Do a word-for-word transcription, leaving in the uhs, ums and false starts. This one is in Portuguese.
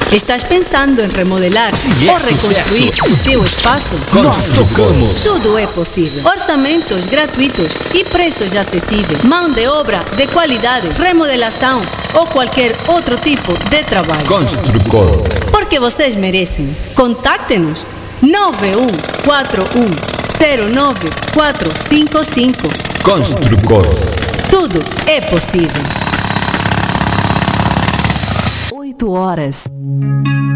Estás pensando em remodelar Se ou é reconstruir sucesso. o teu espaço? Construcomos. Tudo é possível. Orçamentos gratuitos e preços acessíveis. Mão de obra de qualidade, remodelação ou qualquer outro tipo de trabalho. Construcom. Porque vocês merecem. Contacte-nos nove um quatro um zero nove quatro cinco cinco. Construcom. Tudo é possível. Oito horas.